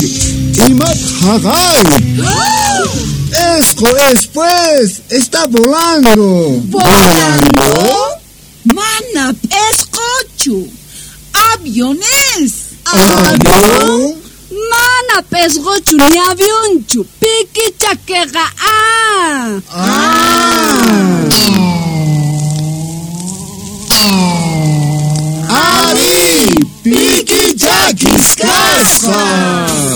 Imat Hagai. Esco es pues, está volando. ¿Volando? Mana pescochu. Aviones. ¿Avión? Mana pesgochu ni avionchu. Piki chaquega. Ari, Piki Jackie Casca.